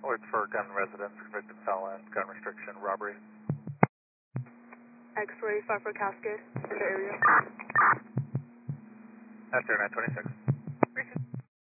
Alert for gun residence, convicted felon, gun restriction, robbery. X-ray 5 for casket in the area. After 926.